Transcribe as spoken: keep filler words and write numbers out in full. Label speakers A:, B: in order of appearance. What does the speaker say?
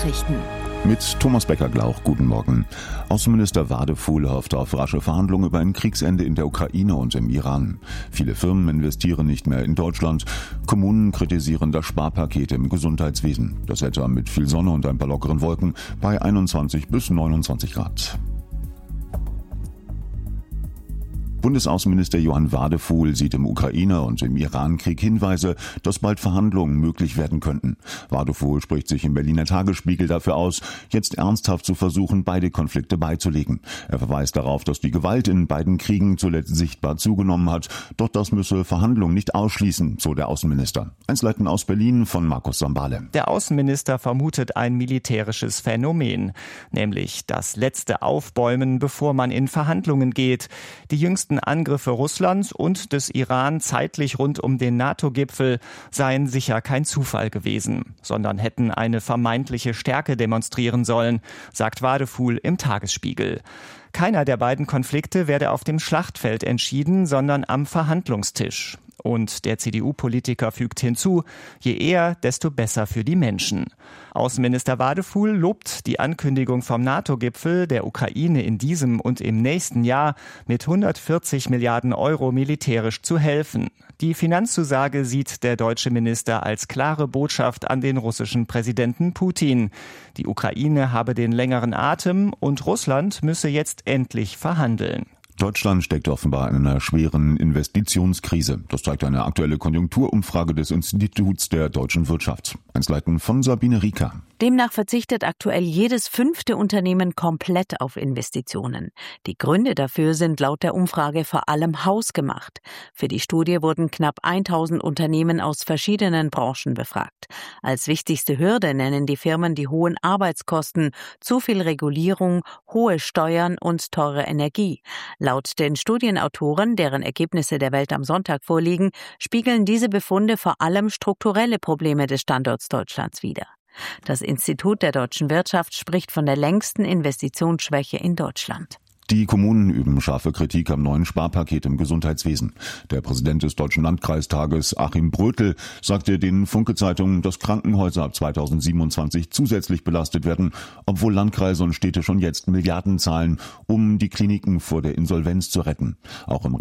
A: Nachrichten.
B: Mit Thomas Becker-Glauch, guten Morgen. Außenminister Wadefuhl hofft auf rasche Verhandlungen über ein Kriegsende in der Ukraine und im Iran. Viele Firmen investieren nicht mehr in Deutschland. Kommunen kritisieren das Sparpaket im Gesundheitswesen. Das Wetter mit viel Sonne und ein paar lockeren Wolken bei einundzwanzig bis neunundzwanzig Grad. Bundesaußenminister Johann Wadefuhl sieht im Ukraine- und im Iran-Krieg Hinweise, dass bald Verhandlungen möglich werden könnten. Wadefuhl spricht sich im Berliner Tagesspiegel dafür aus, jetzt ernsthaft zu versuchen, beide Konflikte beizulegen. Er verweist darauf, dass die Gewalt in beiden Kriegen zuletzt sichtbar zugenommen hat. Doch das müsse Verhandlungen nicht ausschließen, so der Außenminister. Einzelheiten aus Berlin von Markus Sambale.
C: Der Außenminister vermutet ein militärisches Phänomen, nämlich das letzte Aufbäumen, bevor man in Verhandlungen geht. Die jüngsten Angriffe Russlands und des Iran zeitlich rund um den NATO-Gipfel seien sicher kein Zufall gewesen, sondern hätten eine vermeintliche Stärke demonstrieren sollen, sagt Wadefuhl im Tagesspiegel. Keiner der beiden Konflikte werde auf dem Schlachtfeld entschieden, sondern am Verhandlungstisch. Und der C D U-Politiker fügt hinzu, je eher, desto besser für die Menschen. Außenminister Wadefuhl lobt die Ankündigung vom NATO-Gipfel, der Ukraine in diesem und im nächsten Jahr mit hundertvierzig Milliarden Euro militärisch zu helfen. Die Finanzzusage sieht der deutsche Minister als klare Botschaft an den russischen Präsidenten Putin. Die Ukraine habe den längeren Atem und Russland müsse jetzt endlich verhandeln.
B: Deutschland steckt offenbar in einer schweren Investitionskrise. Das zeigt eine aktuelle Konjunkturumfrage des Instituts der deutschen Wirtschaft. Einzelheiten von Sabine Rieker.
A: Demnach verzichtet aktuell jedes fünfte Unternehmen komplett auf Investitionen. Die Gründe dafür sind laut der Umfrage vor allem hausgemacht. Für die Studie wurden knapp tausend Unternehmen aus verschiedenen Branchen befragt. Als wichtigste Hürde nennen die Firmen die hohen Arbeitskosten, zu viel Regulierung, hohe Steuern und teure Energie. Laut den Studienautoren, deren Ergebnisse der Welt am Sonntag vorliegen, spiegeln diese Befunde vor allem strukturelle Probleme des Standorts Deutschlands wider. Das Institut der deutschen Wirtschaft spricht von der längsten Investitionsschwäche in Deutschland.
B: Die Kommunen üben scharfe Kritik am neuen Sparpaket im Gesundheitswesen. Der Präsident des Deutschen Landkreistages, Achim Brötel, sagte den Funke-Zeitungen, dass Krankenhäuser ab zweitausendsiebenundzwanzig zusätzlich belastet werden, obwohl Landkreise und Städte schon jetzt Milliarden zahlen, um die Kliniken vor der Insolvenz zu retten. Auch im